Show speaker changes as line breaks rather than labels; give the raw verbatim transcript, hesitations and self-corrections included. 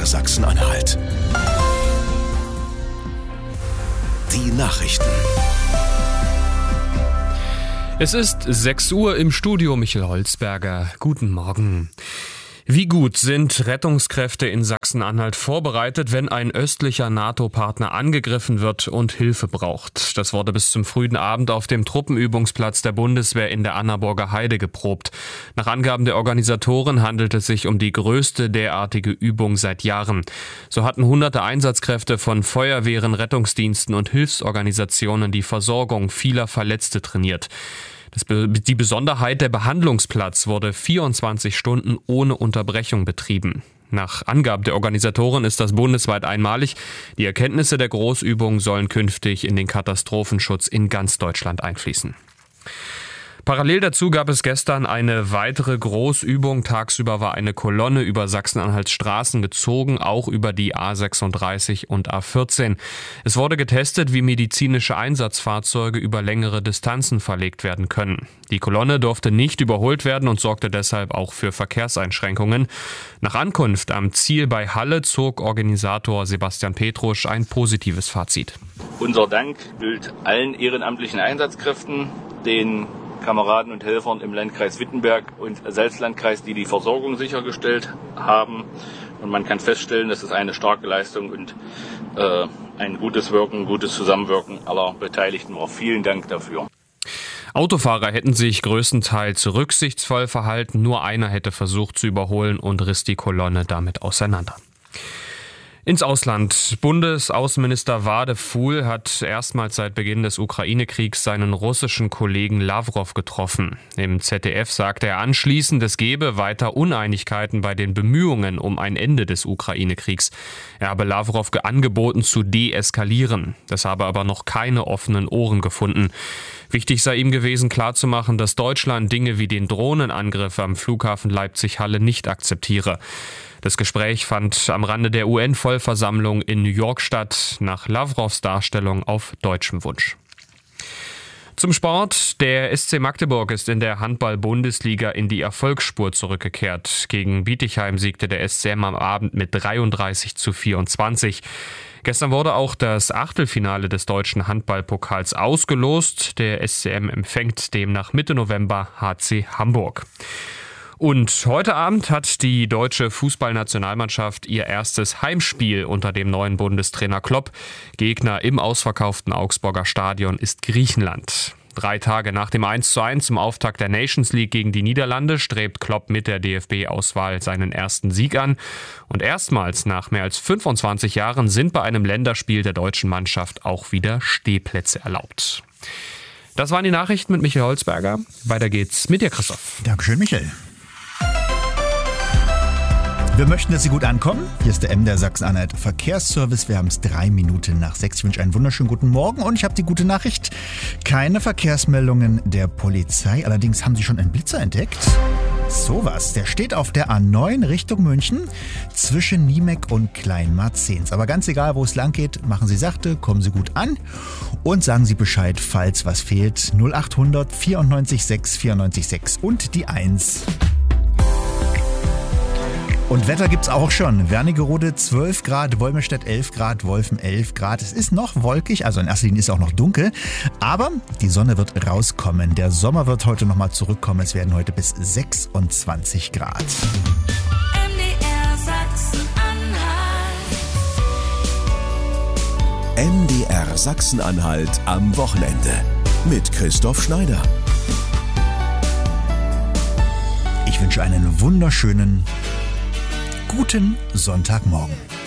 R Sachsen-Anhalt. Die Nachrichten.
Es ist sechs Uhr im Studio, Michael Holzberger. Guten Morgen. Wie gut sind Rettungskräfte in Sachsen-Anhalt vorbereitet, wenn ein östlicher NATO-Partner angegriffen wird und Hilfe braucht? Das wurde bis zum frühen Abend auf dem Truppenübungsplatz der Bundeswehr in der Annaburger Heide geprobt. Nach Angaben der Organisatoren handelt es sich um die größte derartige Übung seit Jahren. So hatten hunderte Einsatzkräfte von Feuerwehren, Rettungsdiensten und Hilfsorganisationen die Versorgung vieler Verletzte trainiert. Das, die Besonderheit, der Behandlungsplatz wurde vierundzwanzig Stunden ohne Unterbrechung betrieben. Nach Angaben der Organisatoren ist das bundesweit einmalig. Die Erkenntnisse der Großübung sollen künftig in den Katastrophenschutz in ganz Deutschland einfließen. Parallel dazu gab es gestern eine weitere Großübung. Tagsüber war eine Kolonne über Sachsen-Anhalts Straßen gezogen, auch über die A sechsunddreißig und A vierzehn. Es wurde getestet, wie medizinische Einsatzfahrzeuge über längere Distanzen verlegt werden können. Die Kolonne durfte nicht überholt werden und sorgte deshalb auch für Verkehrseinschränkungen. Nach Ankunft am Ziel bei Halle zog Organisator Sebastian Petrusch ein positives Fazit.
Unser Dank gilt allen ehrenamtlichen Einsatzkräften, den Kameraden und Helfern im Landkreis Wittenberg und Salzlandkreis, die die Versorgung sichergestellt haben. Und man kann feststellen, das ist eine starke Leistung und äh, ein gutes Wirken, gutes Zusammenwirken aller Beteiligten war. Vielen Dank dafür.
Autofahrer hätten sich größtenteils rücksichtsvoll verhalten. Nur einer hätte versucht zu überholen und riss die Kolonne damit auseinander. Ins Ausland. Bundesaußenminister Wadefuhl hat erstmals seit Beginn des Ukraine-Kriegs seinen russischen Kollegen Lavrov getroffen. Im Z D F sagte er anschließend, es gebe weiter Uneinigkeiten bei den Bemühungen um ein Ende des Ukraine-Kriegs. Er habe Lavrov angeboten zu deeskalieren. Das habe aber noch keine offenen Ohren gefunden. Wichtig sei ihm gewesen, klarzumachen, dass Deutschland Dinge wie den Drohnenangriff am Flughafen Leipzig-Halle nicht akzeptiere. Das Gespräch fand am Rande der U N-Vollversammlung in New York statt, nach Lavrovs Darstellung auf deutschem Wunsch. Zum Sport. Der S C Magdeburg ist in der Handball-Bundesliga in die Erfolgsspur zurückgekehrt. Gegen Bietigheim siegte der S C M am Abend mit dreiunddreißig zu vierundzwanzig. Gestern wurde auch das Achtelfinale des deutschen Handballpokals ausgelost. Der S C M empfängt demnach Mitte November H C Hamburg. Und heute Abend hat die deutsche Fußballnationalmannschaft ihr erstes Heimspiel unter dem neuen Bundestrainer Klopp. Gegner im ausverkauften Augsburger Stadion ist Griechenland. Drei Tage nach dem eins zu eins zum Auftakt der Nations League gegen die Niederlande strebt Klopp mit der D F B-Auswahl seinen ersten Sieg an. Und erstmals nach mehr als fünfundzwanzig Jahren sind bei einem Länderspiel der deutschen Mannschaft auch wieder Stehplätze erlaubt. Das waren die Nachrichten mit Michael Holzberger. Weiter geht's mit dir, Christoph.
Dankeschön, Michael. Wir möchten, dass Sie gut ankommen. Hier ist der M D R Sachsen-Anhalt Verkehrsservice. Wir haben es drei Minuten nach sechs. Ich wünsche einen wunderschönen guten Morgen und ich habe die gute Nachricht. Keine Verkehrsmeldungen der Polizei. Allerdings haben Sie schon einen Blitzer entdeckt. Sowas, der steht auf der A neun Richtung München zwischen Niemek und Kleinmarzens. Aber ganz egal, wo es lang geht, machen Sie sachte, kommen Sie gut an und sagen Sie Bescheid, falls was fehlt. null achthundert vierundneunzig sechs vierundneunzig sechs und die eins. Und Wetter gibt's auch schon. Wernigerode zwölf Grad, Wolmirstedt elf Grad, Wolfen elf Grad. Es ist noch wolkig, also in erster Linie ist es auch noch dunkel. Aber die Sonne wird rauskommen. Der Sommer wird heute nochmal zurückkommen. Es werden heute bis sechsundzwanzig Grad.
M D R Sachsen-Anhalt.
M D R Sachsen-Anhalt am Wochenende mit Christoph Schneider.
Ich wünsche einen wunderschönen guten Sonntagmorgen.